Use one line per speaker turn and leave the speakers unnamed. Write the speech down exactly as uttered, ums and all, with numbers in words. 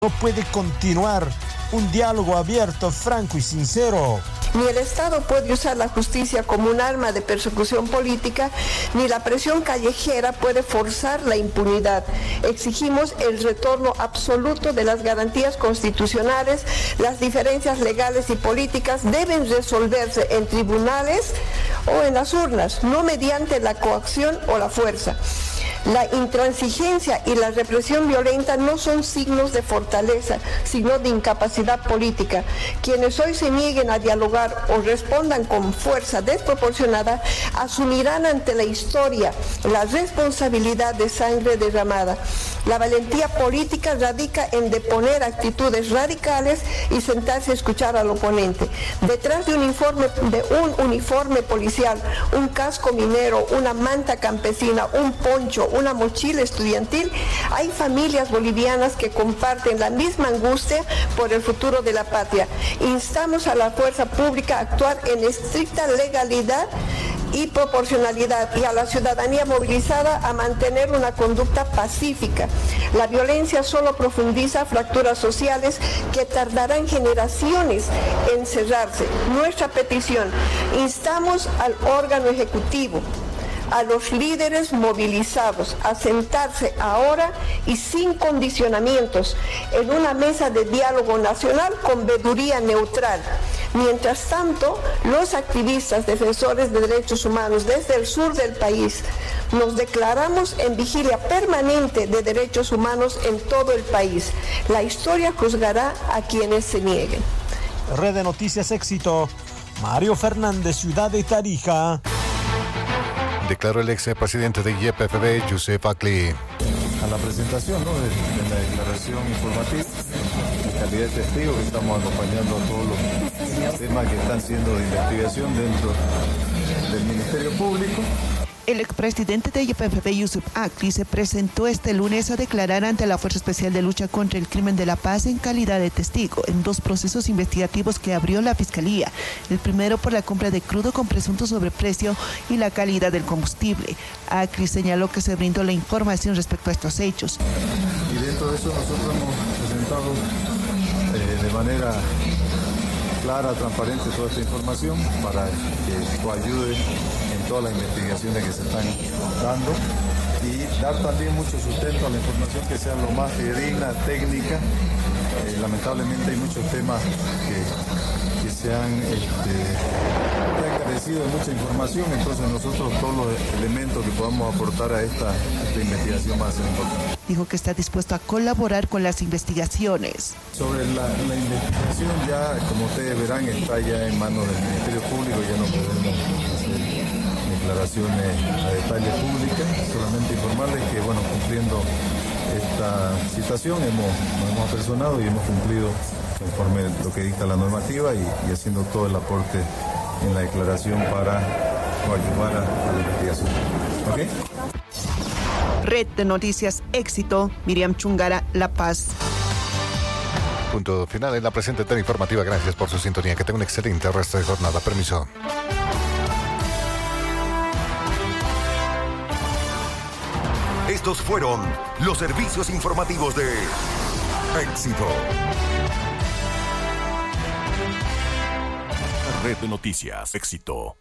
No puede continuar un diálogo abierto, franco y sincero.
Ni el Estado puede usar la justicia como un arma de persecución política, ni la presión callejera puede forzar la impunidad. Exigimos el retorno absoluto de las garantías constitucionales. Las diferencias legales y políticas deben resolverse en tribunales o en las urnas, no mediante la coacción o la fuerza. La intransigencia y la represión violenta no son signos de fortaleza, sino de incapacidad política. Quienes hoy se nieguen a dialogar o respondan con fuerza desproporcionada, asumirán ante la historia la responsabilidad de sangre derramada. La valentía política radica en deponer actitudes radicales y sentarse a escuchar al oponente. Detrás de un uniforme, de un uniforme policial, un casco minero, una manta campesina, un poncho, una mochila estudiantil, hay familias bolivianas que comparten la misma angustia por el futuro de la patria. Instamos a la fuerza pública a actuar en estricta legalidad y proporcionalidad, y a la ciudadanía movilizada a mantener una conducta pacífica. La violencia solo profundiza fracturas sociales que tardarán generaciones en cerrarse. Nuestra petición: instamos al órgano ejecutivo, a los líderes movilizados a sentarse ahora y sin condicionamientos en una mesa de diálogo nacional con veeduría neutral. Mientras tanto, los activistas defensores de derechos humanos desde el sur del país nos declaramos en vigilia permanente de derechos humanos en todo el país. La historia juzgará a quienes se nieguen.
Red de Noticias Éxito, Mario Fernández, Ciudad de Tarija.
Declaró el ex presidente de Y P F B, Youssef Akli.
A la presentación, ¿no?, de, de la declaración informativa, en calidad de testigo, que estamos acompañando a todos los temas que están siendo de investigación dentro del Ministerio Público.
El expresidente de Y P F B, Youssef Akli, se presentó este lunes a declarar ante la Fuerza Especial de Lucha contra el Crimen de La Paz en calidad de testigo en dos procesos investigativos que abrió la Fiscalía. El primero por la compra de crudo con presunto sobreprecio y la calidad del combustible. Akli señaló que se brindó la información respecto a estos hechos.
Y dentro de eso nosotros hemos presentado eh, de manera clara, transparente toda esta información para que esto ayude en todas las investigaciones que se están dando y dar también mucho sustento a la información que sea lo más fidedigna, técnica. Eh, lamentablemente hay muchos temas que, que se han, este, que han carecido de mucha información, entonces nosotros todos los elementos que podamos aportar a esta, a esta investigación van a ser importantes.
Dijo que está dispuesto a colaborar con las investigaciones.
Sobre la, la investigación ya, como ustedes verán, está ya en manos del Ministerio Público, ya no podemos hacer declaraciones a detalle públicas, solamente informarles que, bueno, cumpliendo esta situación hemos, nos hemos apersonado y hemos cumplido conforme lo que dicta la normativa y, y haciendo todo el aporte en la declaración para ayudar a, a la investigación. ¿Ok?
Red de Noticias Éxito, Miriam Chungara, La Paz.
Punto final en la presente tele informativa. Gracias por su sintonía. Que tenga un excelente resto de jornada. Permiso.
Estos fueron los servicios informativos de Éxito. Red de Noticias Éxito.